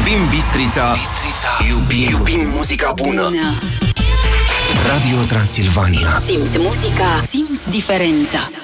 Iubim Bistrița. Iubim muzica bună. Radio Transilvania. Simți muzica, simți diferența.